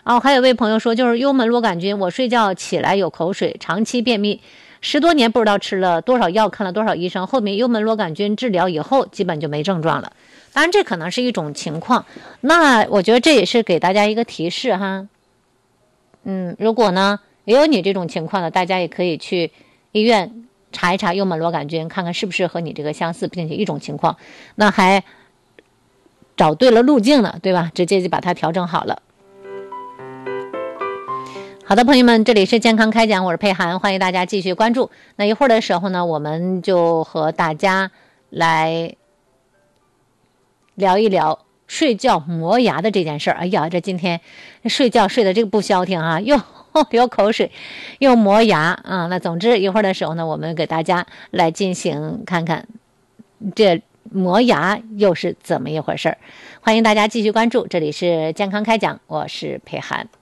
还有位朋友说，就是幽门螺杆菌，我睡觉起来有口水，长期便秘，10多年不知道吃了多少药，看了多少医生，后面幽门螺杆菌治疗以后基本就没症状了。当然这可能是一种情况，那我觉得这也是给大家一个提示哈。如果呢也有你这种情况的，大家也可以去医院查一查幽门螺杆菌，看看是不是和你这个相似，并且一种情况，那还找对了路径呢，对吧？直接就把它调整好了。好的，朋友们，这里是健康开讲，我是佩涵，欢迎大家继续关注。那一会儿的时候呢，我们就和大家来聊一聊睡觉磨牙的这件事儿。哎呀，这今天睡觉睡的这个不消停啊，又流口水，又磨牙啊。那总之一会儿的时候呢，我们给大家来进行看看这磨牙又是怎么一回事儿。欢迎大家继续关注，这里是健康开讲，我是佩涵。